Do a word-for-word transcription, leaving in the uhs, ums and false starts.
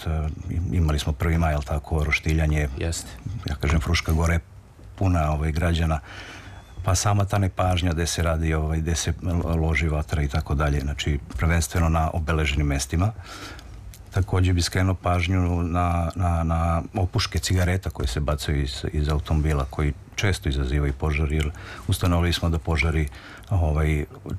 imali smo prvi maj, ali tako, roštiljanje. Jeste. Ja kažem, Fruška Gora je puna ovaj, građana, pa sama ta nepažnja gde se radi, ovaj, gde se loži vatra i tako dalje, znači prvenstveno na obeleženim mestima. Također bi skrenuo pažnju na, na, na opuške cigareta koje se bacaju iz, iz automobila, koji često izazivaju požar, jer ustanovili smo da požari ovaj,